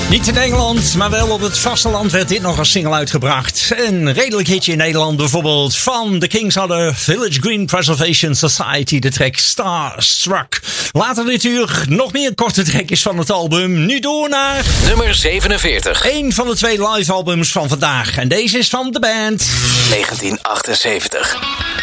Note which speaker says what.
Speaker 1: Niet in Engeland, maar wel op het vasteland werd dit nog als single uitgebracht. Een redelijk hitje in Nederland bijvoorbeeld. Van The Kings hadden Village Green Preservation Society de track Starstruck. Later dit uur nog meer korte trackjes van het album. Nu door naar...
Speaker 2: nummer 47.
Speaker 1: Een van de 2 live albums van vandaag. En deze is van de band
Speaker 2: 1978.